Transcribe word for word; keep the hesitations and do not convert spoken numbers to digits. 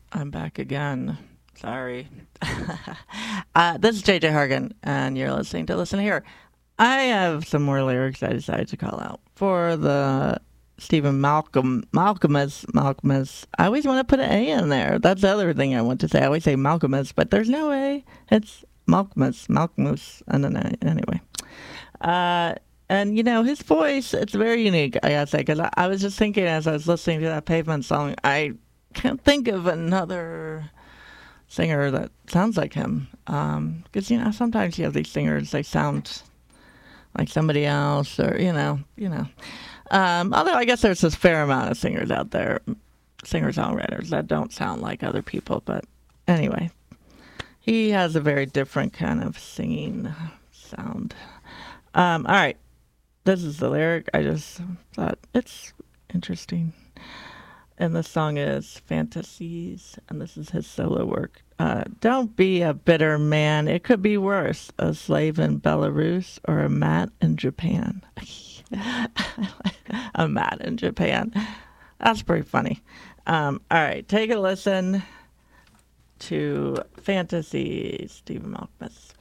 I'm back again. Sorry. uh, this is J J Hargan, and you're listening to Listen Here. I have some more lyrics I decided to call out for the Stephen Malcolm. Malcolmus. Malcolmus. I always want to put an A in there. That's the other thing I want to say. I always say Malcolmus, but there's no A. It's Malcolmus. Malcolmus. And then I, anyway. Uh, and you know his voice. It's very unique. I gotta say, because I, I was just thinking as I was listening to that Pavement song, I can't think of another singer that sounds like him. Um, because you know sometimes you have these singers, they sound like somebody else, or you know, you know. Um, although I guess there's a fair amount of singers out there, singer songwriters that don't sound like other people. But anyway, he has a very different kind of singing sound. Um, all right, this is the lyric. I just thought it's interesting. And the song is Fantasies, and this is his solo work. Uh, don't be a bitter man. It could be worse. A slave in Belarus or a mat in Japan. A mat in Japan. That's pretty funny. Um, all right, take a listen to Fantasies, Stephen Malkmus.